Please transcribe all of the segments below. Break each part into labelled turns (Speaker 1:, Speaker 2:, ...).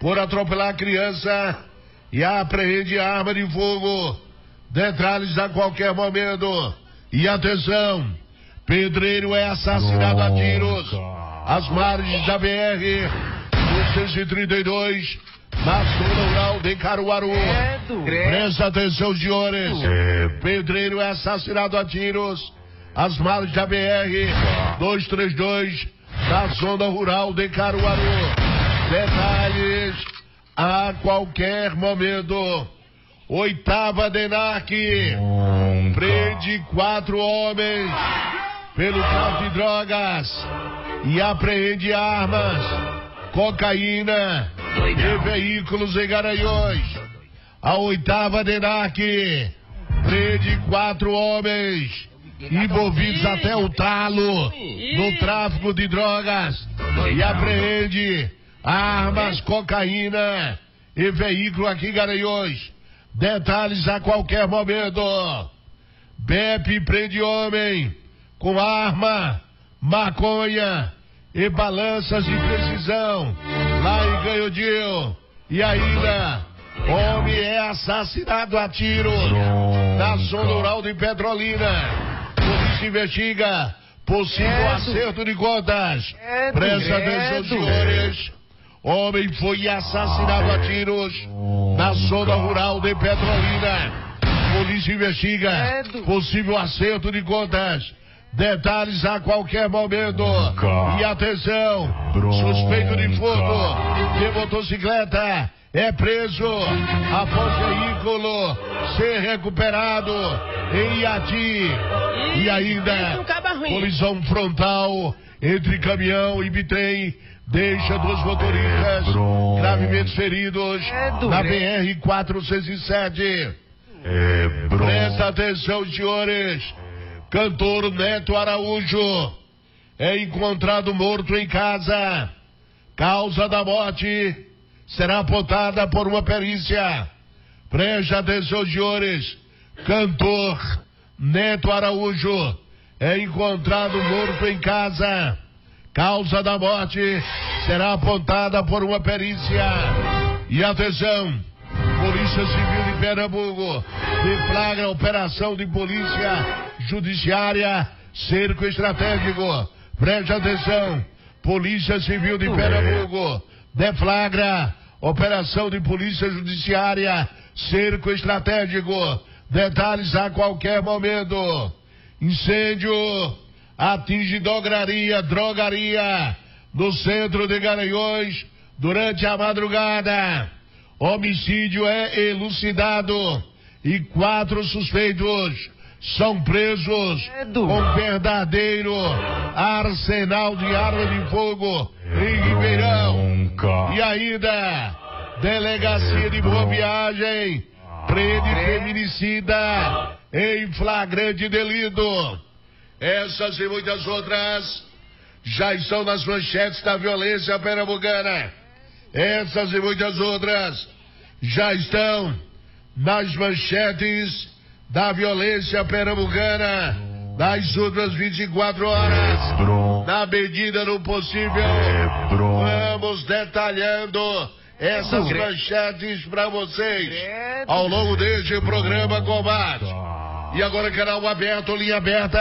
Speaker 1: por atropelar a criança e apreende arma de fogo. Detalhes a qualquer momento. E atenção, pedreiro é assassinado a tiros às margens da BR-232, na zona rural de Caruaru. Presta atenção, senhores. Pedreiro é assassinado a tiros às margens da BR-232, na zona rural de Caruaru. Detalhes a qualquer momento. 8ª DENARC prende 4 homens pelo tráfico de drogas e apreende armas, cocaína e veículos em Garanhuns. A 8ª DENARC prende 4 homens envolvidos até o talo no tráfico de drogas e apreende armas, cocaína e veículo aqui em Garanhuns. Detalhes a qualquer momento. BEP prende homem com arma, maconha e balanças de precisão lá em Canhudinho. E ainda, homem é assassinado a tiros na zona rural de Petrolina. Polícia investiga possível acerto de contas. Presta atenção, senhores. Homem foi assassinado a tiros na zona rural de Petrolina. Polícia investiga possível acerto de contas. Detalhes a qualquer momento. E atenção, suspeito de furto de motocicleta é preso após veículo ser recuperado em Iati. E ainda, colisão frontal entre caminhão e bitrem deixa 2 motoristas gravemente feridos na BR-407. Presta atenção, senhores. Cantor Neto Araújo é encontrado morto em casa. Causa da morte será apontada por uma perícia. Preste atenção, senhores. Cantor Neto Araújo é encontrado morto em casa. Causa da morte será apontada por uma perícia. E atenção, Polícia Civil de Pernambuco deflagra operação de polícia judiciária, cerco estratégico. Preste atenção, Polícia Civil de Pernambuco deflagra operação de polícia judiciária, cerco estratégico. Detalhes a qualquer momento. Incêndio atinge drogaria no centro de Garanhuns durante a madrugada. Homicídio é elucidado e 4 suspeitos são presos com verdadeiro arsenal de arma de fogo em Ribeirão. E ainda, Delegacia de Boa Viagem prende feminicida em flagrante delito. Essas e muitas outras já estão nas manchetes da violência pernambucana. Essas e muitas outras já estão nas manchetes da violência pernambucana nas últimas 24 horas. Na medida do possível, vamos detalhando essas manchetes para vocês ao longo deste programa Combate. E agora canal aberto, linha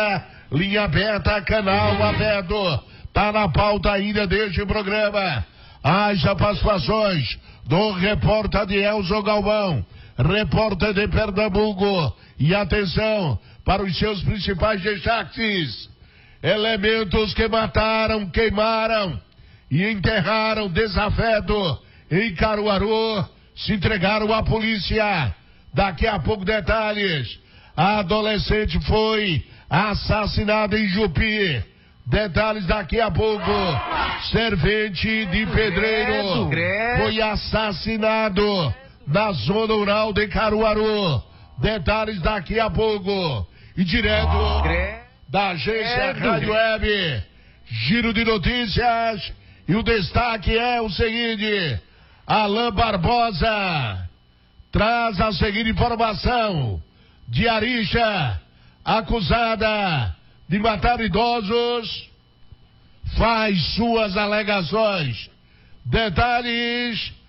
Speaker 1: aberta, canal aberto. Tá na pauta ainda deste programa. Haja participações do repórter Adielson Galvão, repórter de Pernambuco. E atenção para os seus principais destaques. Elementos que mataram, queimaram e enterraram desafeto em Caruaru se entregaram à polícia. Daqui a pouco detalhes. A adolescente foi assassinada em Jupi. Detalhes daqui a pouco. Servente de pedreiro foi assassinado na zona rural de Caruaru. Detalhes daqui a pouco. E direto da agência Rádio Web, giro de notícias. E o destaque é o seguinte: Alain Barbosa traz a seguinte informação: diarista acusada de matar idosos faz suas alegações. Detalhes